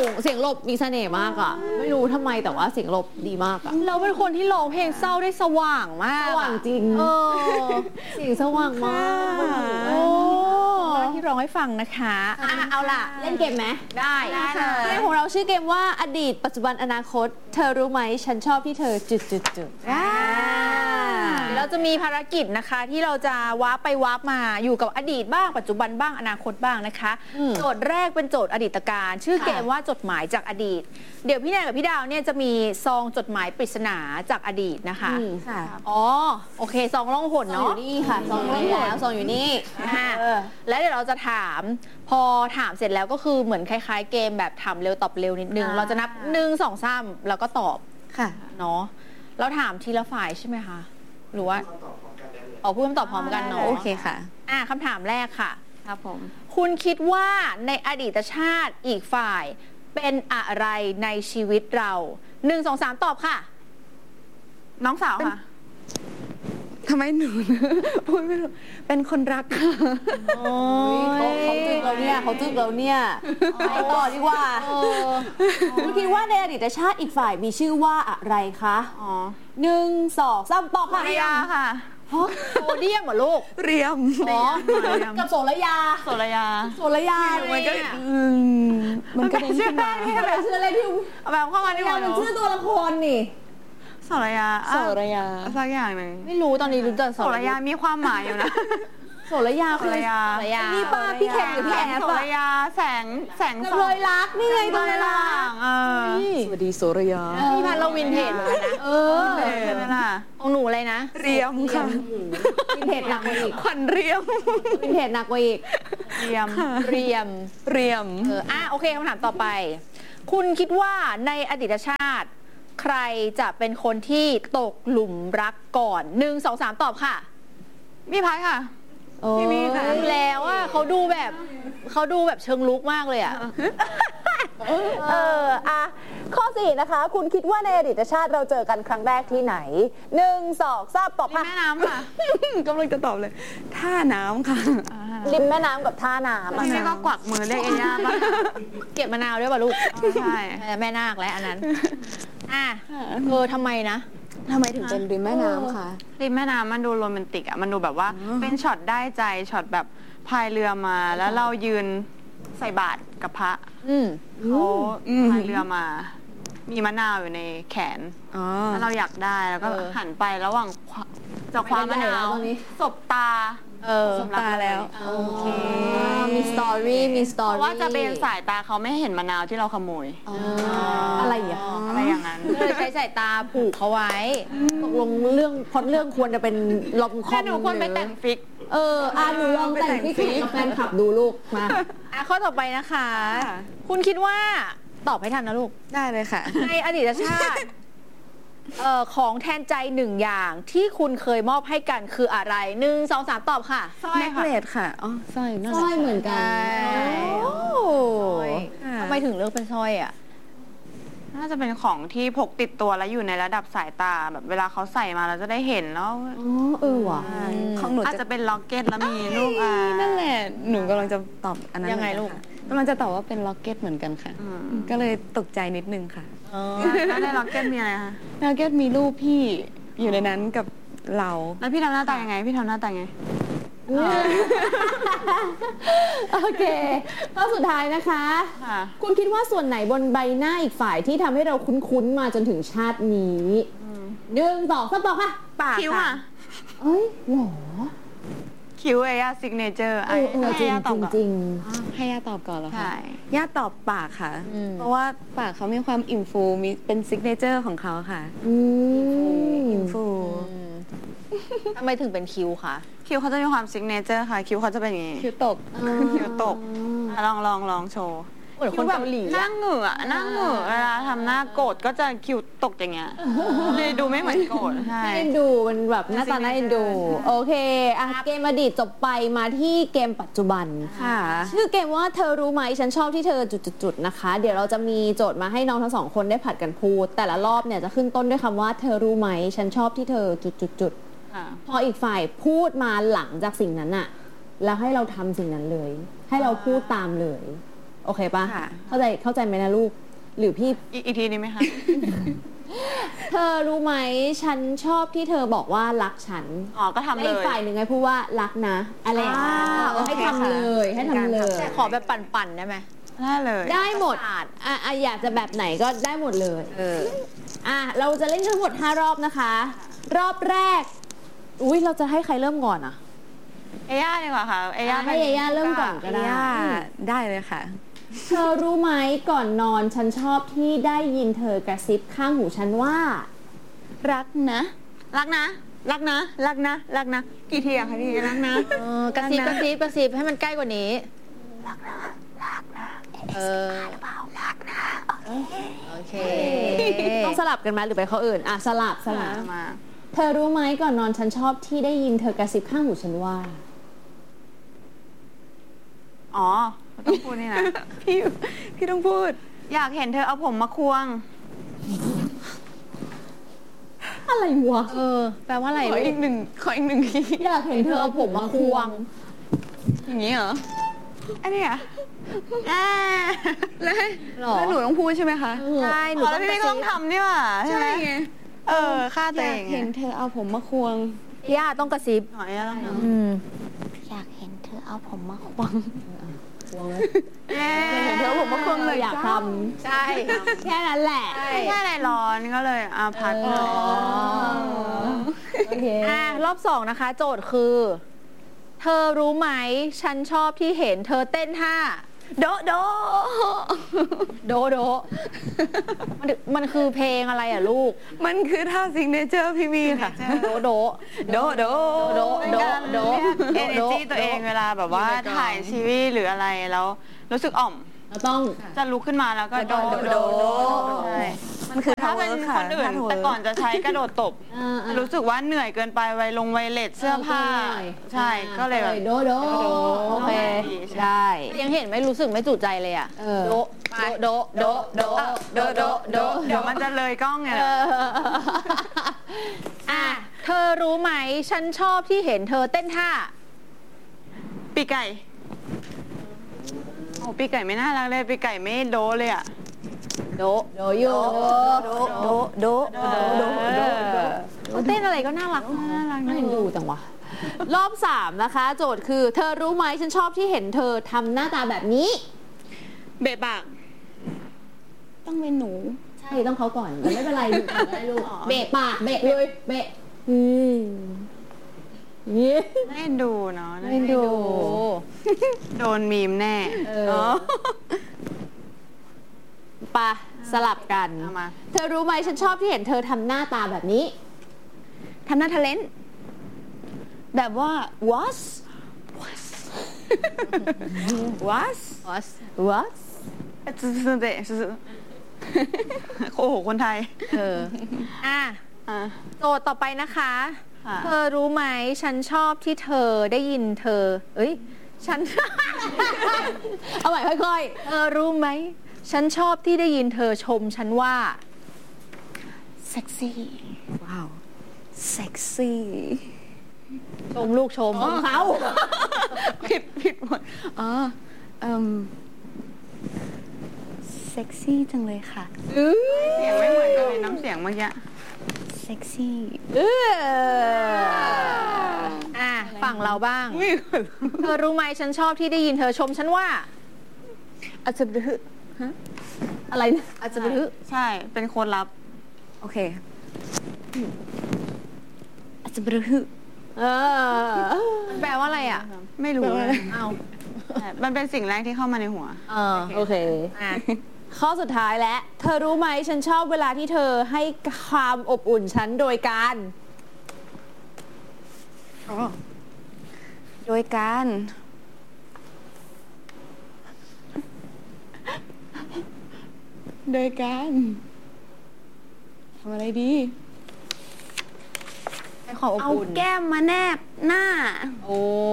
เสียงหลบมีเสน่ห์มากอ่ะไม่รู้ทำไมแต่ว่าเสียงหลบดีมากอ่ะเราเป็นคนที่ร้องเพลงเศร้าได้สว่างมากสว่างจริงเสียงสว่างมากโอ้ที่ร้องให้ฟังนะคะเอาล่ะเล่นเกมไหมได้เกมของเราชื่อเกมว่าอดีตปัจจุบันอนาคตเธอรู้ไหมฉันชอบที่เธอจุดเราจะมีภารกิจนะคะที่เราจะวาร์ปไปวาร์ปมาอยู่กับอดีตบ้างปัจจุบันบ้างอนาคตบ้างนะคะโจทย์แรกเป็นโจทย์อดีตการชื่อเกมว่าจดหมายจากอดีตเดี๋ยวพี่แนนกับพี่ดาวเนี่ยจะมีซองจดหมายปริศนาจากอดีตนะคะอ๋อโอเคซองล่องหนเนาะอยู่นี่ค่ะซองล่องหนแล้วซองอยู่นี่แล้วเดี๋ยวเราจะถามพอถามเสร็จแล้วก็คือเหมือนคล้ายๆเกมแบบถามเร็วตอบเร็วนิดนึงเราจะนับ1 2 3แล้วก็ตอบค่ะเนาะเราถามทีละฝ่ายใช่ไหมคะหรือว่าพูดคำตอบพร้อมกันเนาะโอเคค่ะคำถามแรกค่ะครับผมคุณคิดว่าในอดีตชาติอีกฝ่ายเป็นอะไรในชีวิตเรา1 2 3ตอบค่ะน้องสาวค่ะทำไมหนูพูดไม่รู้เป็นคนรักค่ะเขาจึกเราเนี่ยไปต่อดีกว่าคุณคิดว่าในอดีตชาติอีกฝ่ายมีชื่อว่าอะไรคะ1 2 3ตอบค่ะเรียค่ะโซเดียมเหรอลูกเรียมกับโสระยามันก็เป็นชื่อมาชื่ออะไรที่แบบเข้ามาที่มันชื่อตัวละครนี่โสระยาสักอย่างหนึ่งไม่รู้ตอนนี้รู้จักโสระยามีความหมายอยู่นะโสระยาคือนี่ป้าพี่แขกหรือพี่แอฟโสระยาแสงเลยรักนี่ไงตัวเลยรักสวัสดีโสระยาพี่พันเราวินเทจเหมือนกันนะใช่ไหมล่ะของหนูเลยนะเรียมค่ะวินเทจหนักกว่าอีกขวัญเรียมวินเทจหนักกว่าอีกเรียมโอเคคำถามต่อไปคุณคิดว่าในอดีตชาติใครจะเป็นคนที่ตกหลุมรักก่อน1 2 3ตอบค่ะพี่พัดค่ะพี่มีค่ะแล้วอ่ะเขาดูแบบเชิงลุกมากเลยอ่ะข้อ4นะคะคุณคิดว่าในอดีตชาติเราเจอกันครั้งแรกที่ไหน1 2 3ตอบค่ะแม่น้ำค่ะกำลังจะตอบเลยท่าน้ำค่ะริมแม่น้ำกับท่าน้ำพี่ก็กวักมือเรียกเอย่าป่ะเก็บมะนาวด้วยป่ะลูกใช่แม่นาคและอันนั้นทำไมนะทำไมถึงเป็นริมแม่น้ำคะริมแม่น้ำมันดูโรแมนติกอ่ะมันดูแบบว่าเป็นช็อตได้ใจช็อตแบบพายเรือมาแล้วเรายืนใส่บาตรกับพระเขาพายเรือมามีมะนาวอยู่ในแขนแล้วเราอยากได้แล้วก็หันไประหว่างจะคว้ามะนาวสบตาสบตาแล้วโอเคมีสตอรี่เพราะว่าจะเบนสายตาเขาไม่เห็นมะนาวที่เราขโมยอะไรอย่างนั้นเลยใช้สายตาผูกเขาไว้ตกลงเรื่องควรจะเป็นลอมคอมหนูควรไปแต่งฟิกหนูลองแต่งฟิกกับแฟนคลับดูลูกมาข้อต่อไปนะคะคุณคิดว่าตอบให้ทันนะลูกได้เลยค่ะในอดีตชาติของแทนใจ1อย่างที่คุณเคยมอบให้กันคืออะไร1 2 3ตอบค่ะเน็กเลสค่ะสร้อยเหมือนกันทำไมถึงเลือกเป็นสร้อยอ่ะน่าจะเป็นของที่พกติดตัวแล้วอยู่ในระดับสายตาแบบเวลาเขาใส่มาเราจะได้เห็นแล้วว่ะของหนูอาจจะเป็นล็อกเก็ตแล้วมีลูกนั่นแหละหนูกำลังจะตอบอันนั้นยังไงลูกกำลังจะตอบว่าเป็นล็อกเก็ตเหมือนกันค่ะก็เลยตกใจนิดนึงค่ะแล้วในล็อกเก็ตมีอะไรคะล็อกเก็ตมีรูปพี่อยู่ในนั้นกับเราแล้วพี่ทำหน้าตายังไงพี่ทำหน้าตาไงโอเคข้อสุดท้ายนะคะคุณคิดว่าส่วนไหนบนใบหน้าอีกฝ่ายที่ทำให้เราคุ้นๆมาจนถึงชาตินี้1 2 3ตอบค่ะปากคิ้วค่ะหรอคิ้วย่าซิกเนเจอร์จริงให้ย่าตอบก่อนเหรอคะย่าตอบปากค่ะเพราะว่าปากเขามีความอินฟูมีเป็นซิกเนเจอร์ของเขาค่ะอินฟูทำไมถึงเป็นคิ้วคะคิ้วเขาจะมีความซิกเนเจอร์ค่ะคิ้วเขาจะเป็นอย่างนี้คิ้วตกลองโชว์เหมือนคนเกาหลีหน้าเหงื่อเวลาทำหน้าโกรธก็จะคิ้วตกอย่างเงี้ยเลยดูไม่เหมือนโกรธใช่เอ็นดูมันแบบหน้าตาน่าเอ็นดูโอเคเกมอดีตจบไปมาที่เกมปัจจุบันค่ะชื่อเกมว่าเธอรู้ไหมฉันชอบที่เธอจุดๆนะคะเดี๋ยวเราจะมีโจทย์มาให้น้องทั้งสองคนได้ผัดกันพูดแต่ละรอบเนี่ยจะขึ้นต้นด้วยคำว่าเธอรู้ไหมฉันชอบที่เธอจุดพออีกฝ่ายพูดมาหลังจากสิ่งนั้นอะแล้วให้เราทำสิ่งนั้นเลยให้เราพูดตามเลยโอเคปะค่ะเข้าใจไหมนะลูก หรือพี่อีกทีนี้ไหมคะเธอรู้ไหมฉันชอบที่เธอบอกว่ารักฉันอ๋อ ก็ทำและเลอีกยฝ่ายหนึ่งให้พูดว่ารักนะอะไรอย่างเงี้ยโอเคให้ทำค่ะเลยให้ทำเลยแต่ขอแบบปั่นๆได้ไหมได้เลยได้หมดอยากจะแบบไหนก็ได้หมดเลย เราจะเล่นทั้งหมด5รอบนะคะ รอบแรกอุ้ยเราจะให้ใครเริ่มก่อนอ่ะเอย่าดีกว่าค่ะ เอย่าให้เอย่าเริ่มก่อนก็ได้ได้เลยค่ะเธอรู้ไหมก่อนนอนฉันชอบที่ได้ยินเธอกระซิบข้างหูฉันว่ารักนะรักนะ รักนะ รักนะ รักนะ กี่ทีอะคะพี่ รักนะกระซิบให้มันใกล้กว่านี้ รักนะโอเคต้องสลับกันไหมหรือไปเขาอื่นสลับมาเธอรู้ไหมก่อนนอนฉันชอบที่ได้ยินเธอกระซิบข้างหูฉันว่าอ๋อ ต้องพูดนี่นะพี่ต้องพูดอยากเห็นเธอเอาผมมาควงอะไรวะแปลว่าอะไรขออีกหนึ่งทีอยากเห็นเธอเอาผมมาควงอย่างนี้เหรอ อันนี้อะแล้วหรอหนูต้องพูดใช่ไหมคะใช่หนูแล้วพี่ก็ต้องทำนี่หว่าใช่ไหมฆ่าตัวเองเห็นเธอเอาผมมาควงย่าต้องกระซิบหน่อยต้องทอยากเห็นเธอเอาผมมาควงควงเลยำเย้เห็นเธอเอาผมมาควงเลยอยากทใช่ำแค่นั้นแหละไม่ใช่อะไรร้อนก็เลยพัดเลยโอเครอบ2นะคะ โจทย์คือ เธอรู้ไหมฉันชอบที่เห็นเธอเต้นท่าโดโดมันคือเพลงอะไรอ่ะลูกมันคือท่าซิงเนเจอร์พี่มีค่ะโดโดเอเนจีตัวเองเวลาแบบว่าถ่ายซีรีส์หรืออะไรแล้วรู้สึกอ่อมเราต้องจะลุกขึ้นมาแล้วก็โดใช่มันคือถ้าเป็นคนอื่นแต่ก่อนจะใช้กระโดดตบ รู้สึกว่าเหนื่อยเกินไปไวเลทเสื้อผ้า ใช่ก็เลยแบบโดโอเคได้ยังเห็นไม่รู้สึกไม่จุใจเลยอ่ะโดโดเดี๋ยวมันจะเลยกล้องไงเธอรู้ไหมฉันชอบที่เห็นเธอเต้นท่าปีไก่โอ้ปีไก่ไม่น่ารักเลยปีไก่ไม่โดเลยอ่ะโดโยเต้นอะไรก็น่ารักน่าเห็นดูจังวะรอบ3นะคะ โจทย์คือ เธอรู้ไหมฉันชอบที่เห็นเธอทำหน้าตาแบบนี้เบะปากต้องเป็นหนูใช่ต้องเขาก่อนไม่เป็นไรดูก่อนได้ลูกเบะปากเบะเลยเบะนี่น่าเอ็นดูเนาะไม่ดูโดนมีมแน่ปะสลับกันเอามาเธอรู้ไหมฉันชอบที่เห็นเธอทำหน้าตาแบบนี้ทำหน้าทะเลนแบบว่า what what โอ้โหคนไทยโจทย์ต่อไปนะคะค่ะเธอรู้ไหมฉันชอบที่เธอได้ยินเธอ ฉันเอาใหม่ค่อยเธอรู้ไหมฉันชอบที่ได้ยินเธอชมฉันว่าเซ็กซี่ว้าวเซ็กซี่ชมลูกชมเขาผิดหมดเซ็กซี่จังเลยค่ะเสียงไม่เหมือนกันเลยน้ำเสียงเมื่อกี้เซ็กซี่ฝั่งเราบ้าง เธอรู้ไหมฉันชอบที่ได้ยินเธอชมฉันว่าอาจจะรึๆ อะไรนะอาจจะรู้ใช่เป็นคนรับโอเคอาจจะรึแปลว่าอะไรอ่ะไม่รู้เลยเอาใช่มันเป็นสิ่งแรกที่เข้ามาในหัวโอเค ข้อสุดท้ายแล้วเธอรู้ไหมฉันชอบเวลาที่เธอให้ความอบอุ่นฉันโดยการโดยการทำอะไรดีให้ความอบเอาอุ่นแก้มมาแนบหน้าโอ้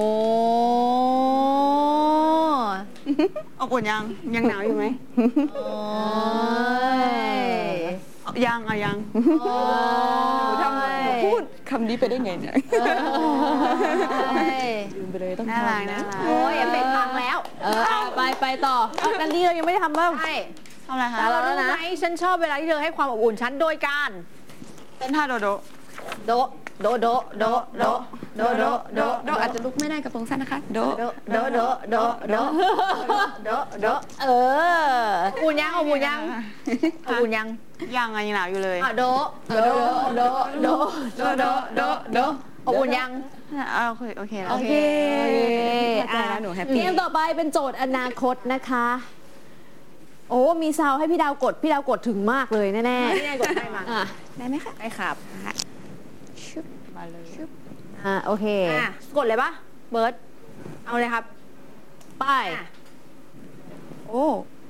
อบอุ่นยังหนาวอยู่ไหมโอ้ยยังเอายังโอ้ยพูดคำนี้ไปได้ไงเนี่ยโอ้ยลืมไปเลยต้องน่ารักทำน่ารักโอ้ยเอฟเฟกต์พังแล้วเอาไปไปต่อกันนี้เรายังไม่ได้ทำบ้างใช่ทำอะไรคะแต่เราแล้วนะรู้ไหมฉันชอบเวลาที่เธอให้ความอบอุ่นฉันโดยการเต้นท่าโดโดโดะโดะโดะโดะโดะโดะโดะโดะโดอาจจะลุกไม่ได้กับตรงสั้นนะคะ โดโดะโดะโดะโดะโดะโดะโดะเอออุ่นยังอบอุ่นยังอบอุ่นยังยังอะยังหนาวอยู่เลยโดะโดะโดะโดะโดะโดะโดะโดะอบอุ่นยังโอเคแล้วโอเคเข้าใจแล้วหนูแฮปปี้เกมต่อไปเป็นโจทย์อนาคตนะคะ โอ้มีซาวให้พี่ดาวกด พี่ดาวกดถึงมากเลยแน่พี่นายกดให้มาอ่ะได้ไหมคะได้ครับมาเลยโอเคกดเลยปะเบิร์ดเอาเลยครับไปโอ้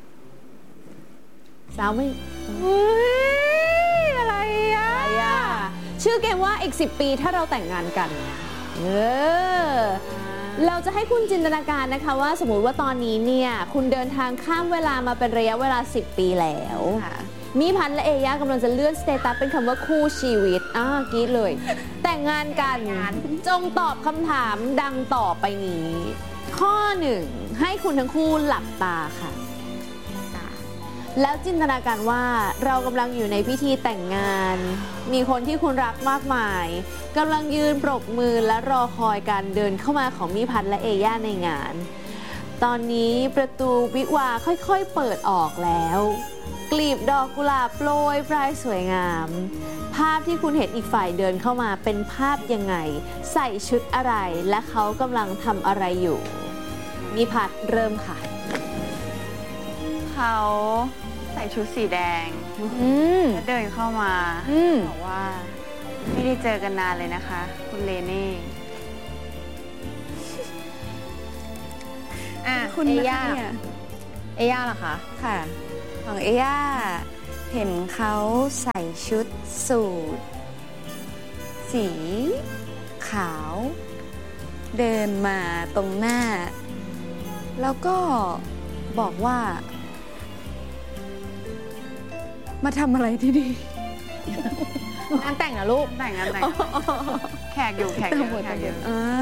ซาวไม่อะไรอ่ะอะไรอ่ะชื่อเกมว่าอีก 10 ปีถ้าเราแต่งงานกัน เราจะให้คุณจินตนาการนะคะว่าสมมุติว่าตอนนี้เนี่ยคุณเดินทางข้ามเวลามาเป็นระยะเวลา 10 ปีแล้ว มีพันธ์และเอย่ากำลังจะเลื่อนสเตตัสเป็นคำว่าคู่ชีวิตกรี๊ดเลย แต่งงานกันจงตอบคำถามดังต่อไปนี้ ข้อ 1 ให้คุณทั้งคู่หลับตาค่ะ แล้วจินตนาการว่าเรากำลังอยู่ในพิธีแต่งงาน มีคนที่คุณรักมากมายกำลังยืนปรบมือและรอคอยการเดินเข้ามาของมิพัฒน์และเอย่าในงาน ตอนนี้ประตูวิวาห์ค่อยๆเปิดออกแล้ว กลีบดอกกุหลาบโปรยปลายสวยงาม ภาพที่คุณเห็นอีกฝ่ายเดินเข้ามาเป็นภาพยังไง ใส่ชุดอะไรและเขากำลังทำอะไรอยู่มิพัฒน์เริ่มค่ะเขาใส่ชุดสีแดงแล้วเดินเข้ามาบอกว่าไม่ได้เจอกันนานเลยนะคะ คุณเลเน่คุณเอนะย่าคะเนี่ยเอย่าเหรอคะค่ะ ของเอย่าเห็นเขาใส่ชุดสูทสีขาว เดินมาตรงหน้า แล้วก็บอกว่า มาทำอะไรที่นี่งานแต่งนะลูกแต่งแขกอยู่แขกเยอะแขกเยอะ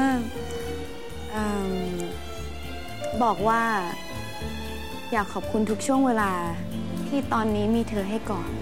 บอกว่าอยากขอบคุณทุกช่วงเวลาที่ตอนนี้มีเธอให้ก่อน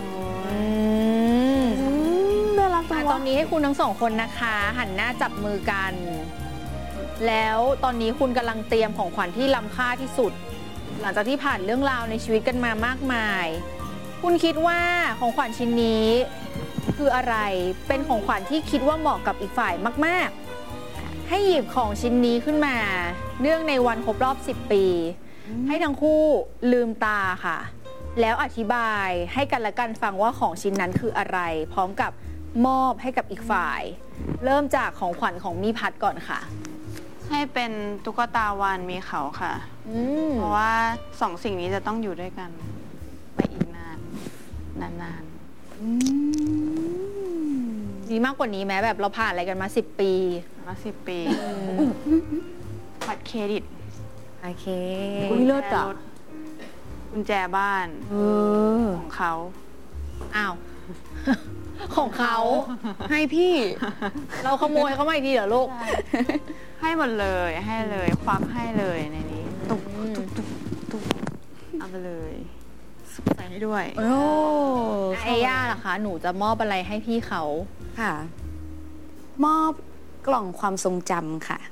น่ารักจังตอวะนนี้ให้คุณทั้งสองคนนะคะ หันหน้าจับมือกัน แล้วตอนนี้คุณกำลังเตรียมของขวัญที่ล้ำค่าที่สุด หลังจากที่ผ่านเรื่องราวในชีวิตกันมามากมาย คุณคิดว่าของขวัญชิ้นนี้คืออะไรเป็นของขวัญที่คิดว่าเหมาะกับอีกฝ่ายมากๆ ให้หยิบของชิ้นนี้ขึ้นมา เนื่องในวันครบรอบ 10 ปี ให้ทั้งคู่ลืมตาค่ะ แล้วอธิบายให้กันและกันฟังว่าของชิ้นนั้นคืออะไร พร้อมกับมอบให้กับอีกฝ่าย เริ่มจากของขวัญของมิพัฒน์ก่อนค่ะให้เป็นตุ๊กตาวานมีเขาค่ะ เพราะว่าสองสิ่งนี้จะต้องอยู่ด้วยกันไปอีกนานมีมากกว่านี้ไหมแบบเราผ่านอะไรกันมา 10 ปีมา10 ปีบัตรเครดิตโอเคอุ๊ยเลิศอ่ะกุญแจบ้านของเขาอ้าว ของเขาให้พี่เราขโมยเขามาอีกทีเหรอลูกให้หมดเลยให้เลยควักให้เลยในนี้ตุกเอาไปเลยใส่ให้ด้วยโอ้เอย่าล่ะคะ หนูจะมอบอะไรให้พี่เขาค่ะ มอบกล่องความทรงจำค่ะ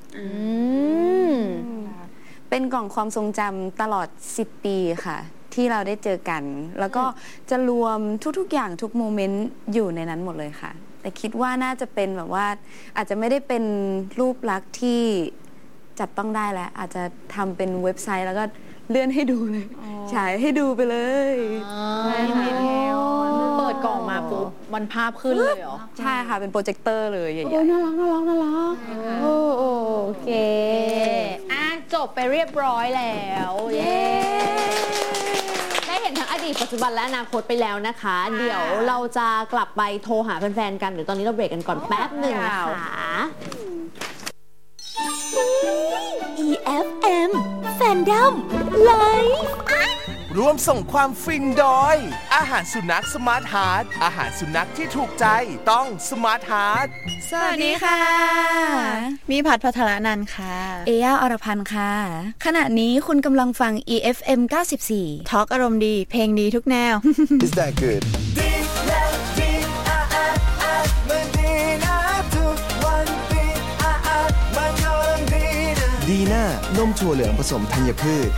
เป็นกล่องความทรงจำตลอด 10 ปีค่ะ ที่เราได้เจอกัน แล้วก็จะรวมทุกๆอย่างทุกโมเมนต์อยู่ในนั้นหมดเลยค่ะ แต่คิดว่าน่าจะเป็นแบบว่าอาจจะไม่ได้เป็นรูปลักษณ์ที่จับต้องได้แล้ว อาจจะทำเป็นเว็บไซต์แล้วก็เลื่อนให้ดูเลยฉายให้ดูไปเลยเปิดกล่องมาปุ๊บมันภาพขึ้นเลยเหรอใช่ค่ะ เป็นโปรเจคเตอร์เลยใหญ่โอ้น่ารักโอเคจบไปเรียบร้อยแล้ว เย้ได้เห็นทั้งอดีตปัจจุบันและอนาคตไปแล้วนะคะ เดี๋ยวเราจะกลับไปโทรหาแฟนๆกันเดี๋ยวตอนนี้เราเบรกกันก่อนแป๊บหนึ่งนะคะ EFM Fandom Live ร่วมส่งความฟินโดยอาหารสุนัขสมาร์ทฮาร์ทอาหารสุนัขที่ถูกใจต้องสมาร์ทฮาร์ทสวัสดีค่ะมีพัฒน์พัทรนันท์ค่ะเอย่าอรพันธ์ค่ะ ขณะนี้คุณกำลังฟัง EFM 94 ทอล์กอารมณ์ดีเพลงดีทุกแนว Is that good ดีนะดีมันดีนะทุกวันดีมันกำลังดีนะดีน่านมถั่วเหลืองผสมธัญพืช